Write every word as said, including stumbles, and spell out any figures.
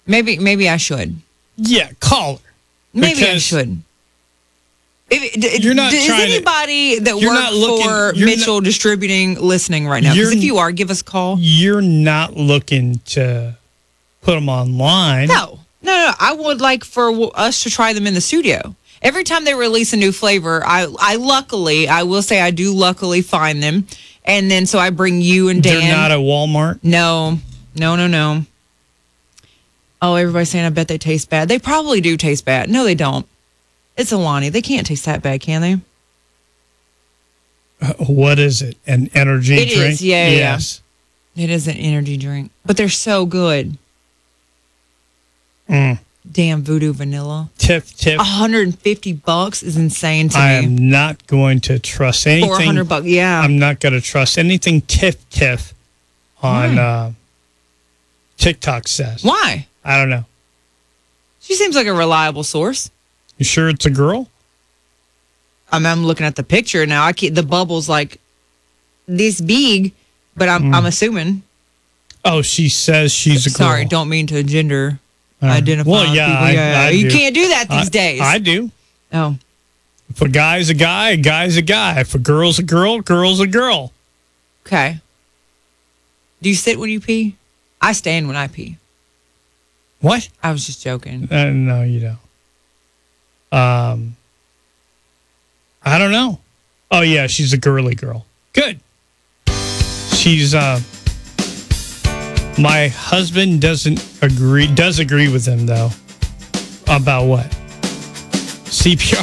Maybe maybe I should. Yeah, call her. Maybe I Because should. If, d- You're not is trying to- anybody that you're works not looking- for you're Mitchell Distributing listening right now? Because You're- if you are, give us a call. You're not looking to put them online. No, no, no. I would like for w- us to try them in the studio. Every time they release a new flavor, I, I luckily, I will say I do luckily find them. And then so I bring you and Dan. They're not at Walmart. No, no, no, no. Oh, everybody's saying I bet they taste bad. They probably do taste bad. No, they don't. It's Alani. They can't taste that bad, can they? Uh, what is it? An energy It drink? is, yeah, yeah, Yes. It is an energy drink, but they're so good. Mm. Damn Voodoo Vanilla. Tiff, Tiff. one hundred fifty bucks is insane to I me. am not going to trust anything. four hundred bucks, yeah. I'm not going to trust anything Tiff Tiff on Why? uh, TikTok says. Why? I don't know. She seems like a reliable source. You sure it's a girl? I mean, I'm looking at the picture now. I keep the bubbles like this big, but I'm Mm. I'm assuming. Oh, she says she's a girl. Sorry, don't mean to gender Uh, identify. well, yeah, people. I- yeah, I you do. can't do that these I, days. I do. oh, If a guy's a guy, a guy's a guy. If a girl's a girl, girl's a girl. okay. Do you sit when you pee? I stand when I pee. What? I was just joking. Uh, no, you don't. Um, I don't know. Oh yeah, she's a girly girl. Good. She's uh. My husband doesn't agree. Does agree with him though. About what? C P R.